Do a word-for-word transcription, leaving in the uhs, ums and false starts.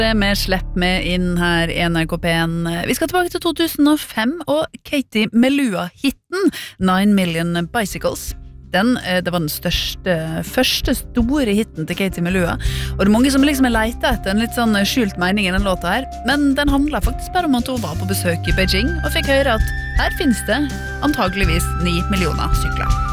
Vi slipper med inn her i N R K P en. Vi skal tilbake til to tusen og fem og Katie Melua-hitten Nine Million Bicycles. Den, det var den største, første store hitten til Katie Melua. Og det er mange som liksom er letet etter en litt sånn skjult mening i den låta her. Men den handler faktisk bare om at hun var på besøk i Beijing og fikk høre at her finnes det antageligvis ni millioner sykler.